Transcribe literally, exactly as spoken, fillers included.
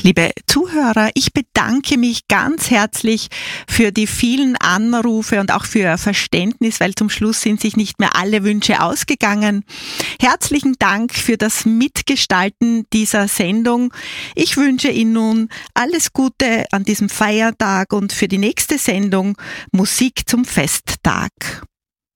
Liebe Zuhörer, ich bedanke mich ganz herzlich für die vielen Anrufe und auch für Ihr Verständnis, weil zum Schluss sind sich nicht mehr alle Wünsche ausgegangen. Herzlichen Dank für das Mitgestalten dieser Sendung. Ich wünsche Ihnen nun alles Gute an diesem Feiertag und für die nächste Sendung Musik zum Festtag.